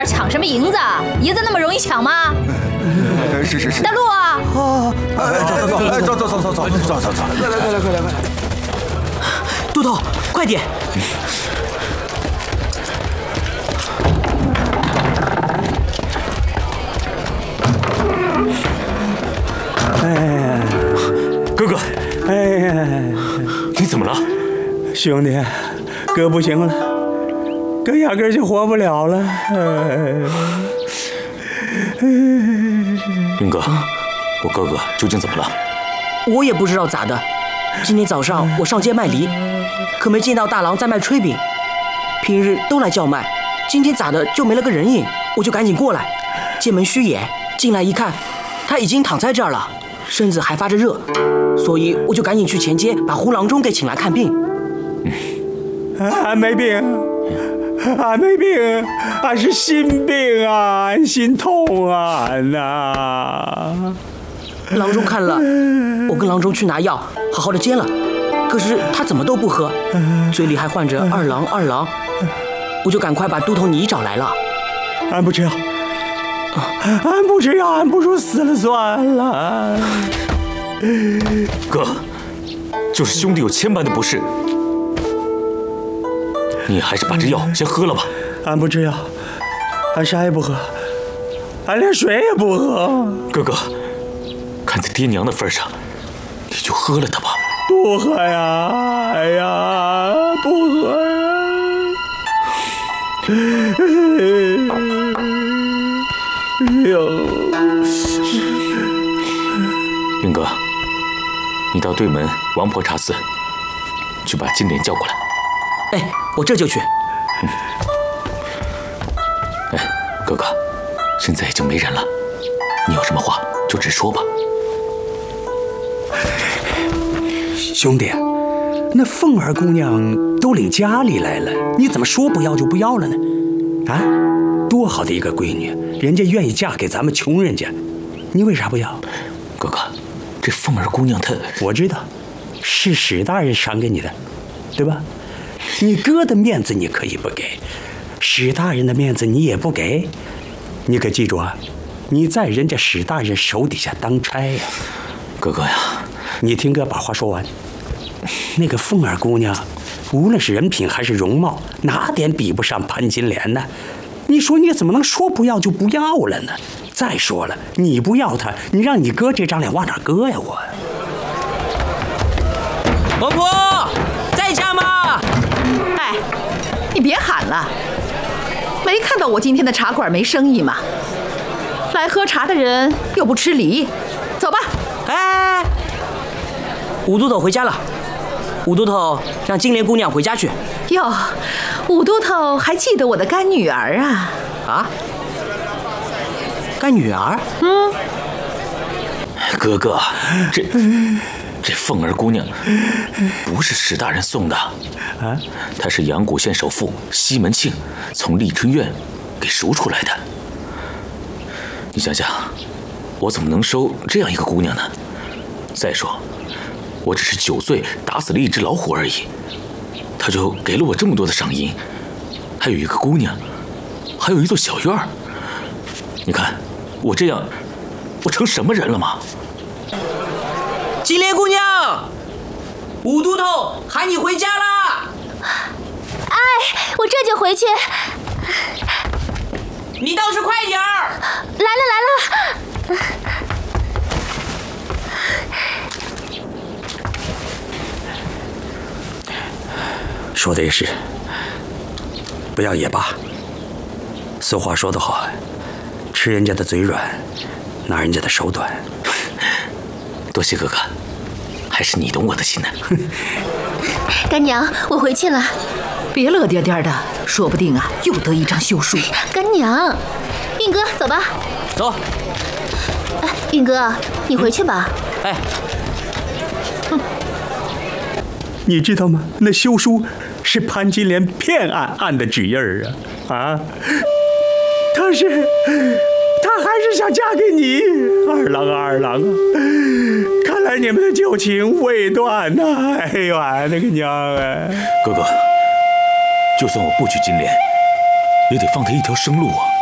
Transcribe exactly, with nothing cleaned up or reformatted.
抢什么银子？银子那么容易抢吗？ 是是是。 大陆啊！ 啊！走走走，走走走走走走走走，来来快来快来快来！ 都头，快点！ 哎， 哥哥， 哎呀， 你怎么了？ 兄弟，哥不行了，哥压根就活不了了。 云哥，我哥哥究竟怎么了？ 我也不知道咋的。今天早上我上街卖梨，可没见到大郎在卖炊饼。平日都来叫卖，今天咋的就没了个人影？我就赶紧过来，见门虚掩，进来一看，他已经躺在这儿了，身子还发着热，所以我就赶紧去前街把胡郎中给请来看病。 俺没病，俺没病，俺是心病啊，俺心痛啊，俺呐。 郎中看了，我跟郎中去拿药，好好的煎了，可是他怎么都不喝，嘴里还唤着二郎二郎，我就赶快把都头你找来了。 俺不吃药，俺不吃药，俺不如死了算了。 哥，就是兄弟有千般的不是，你还是把这药先喝了吧。 俺不吃药，俺啥也不喝，俺连水也不喝。 哥哥，看在爹娘的份上，你就喝了它吧。 不喝呀，哎呀，不喝呀。哎呦， 云哥，你到对门王婆茶寺去把金莲叫过来。 哎，我这就去。 嗯。哎，哥哥，现在已经没人了，你有什么话就直说吧。 兄弟，那凤儿姑娘都领家里来了，你怎么说不要就不要了呢？啊，多好的一个闺女，人家愿意嫁给咱们穷人家，你为啥不要？ 哥哥，这凤儿姑娘她…… 我知道，是史大人赏给你的，对吧？你哥的面子你可以不给，史大人的面子你也不给，你可记住啊，你在人家史大人手底下当差呀。 哥哥呀， 你听哥把话说完。那个凤儿姑娘，无论是人品还是容貌，哪点比不上潘金莲呢？你说你怎么能说不要就不要了呢？再说了，你不要她，你让你哥这张脸往哪搁呀？我婆婆在家吗？ 哎，你别喊了，没看到我今天的茶馆没生意吗？来喝茶的人又不吃梨，走吧。 哎，武都头回家了。武都头让金莲姑娘回家去。 哟，武都头还记得我的干女儿啊？ 啊？干女儿？ 嗯。 哥哥，这这凤儿姑娘不是史大人送的啊，她是阳谷县首富西门庆从丽春院给赎出来的。你想想，我怎么能收这样一个姑娘呢？再说，我只是酒醉打死了一只老虎而已，他就给了我这么多的赏银，还有一个姑娘，还有一座小院儿。你看我这样，我成什么人了吗？ 金莲姑娘，武都头喊你回家啦！ 哎，我这就回去。 你倒是快点儿！ 来了来了。 说的也是，不要也罢。俗话说得好，吃人家的嘴软，拿人家的手短。 多谢哥哥，还是你懂我的心呢。 干娘，我回去了。 别乐颠颠的，说不定啊又得一张休书。 干娘，运哥，走吧。 走。 哎，运哥，你回去吧。 哎。 哼。你知道吗？那休书是潘金莲骗俺按的纸印儿啊！啊，她是，她还是想嫁给你，二郎啊二郎啊！看来你们的旧情未断呐！哎呦，那个娘啊！ 哥哥，就算我不娶金莲，也得放她一条生路啊！